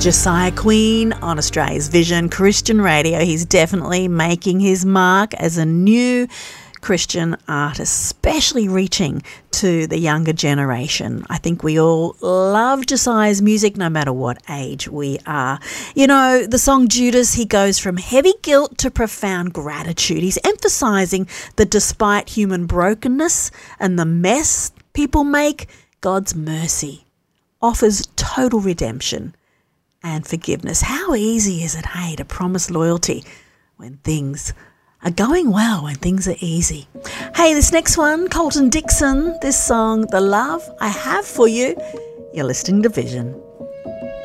Josiah Queen on Australia's Vision Christian Radio. He's definitely making his mark as a new Christian artist, especially reaching to the younger generation. I think we all love Josiah's music no matter what age we are. You know, the song Judas, he goes from heavy guilt to profound gratitude. He's emphasising that despite human brokenness and the mess people make, God's mercy offers total redemption and forgiveness. How easy is it, hey, to promise loyalty when things are going well, when things are easy? Hey, this next one, Colton Dixon, this song, The Love I Have For You. You're listening to Vision.